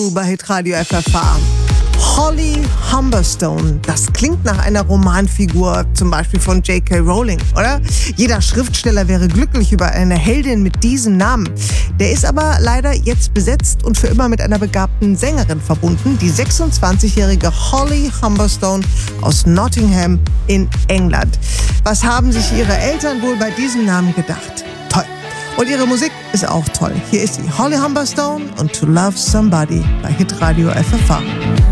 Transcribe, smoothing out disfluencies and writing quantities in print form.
You bei Hitradio FFH. Holly Humberstone, das klingt nach einer Romanfigur, zum Beispiel von J.K. Rowling, oder? Jeder Schriftsteller wäre glücklich über eine Heldin mit diesem Namen. Der ist aber leider jetzt besetzt und für immer mit einer begabten Sängerin verbunden, die 26-jährige Holly Humberstone aus Nottingham in England. Was haben sich ihre Eltern wohl bei diesem Namen gedacht? Toll. Und ihre Musik ist auch toll. Hier ist sie, Holly Humberstone und To Love Somebody bei Hitradio FFH.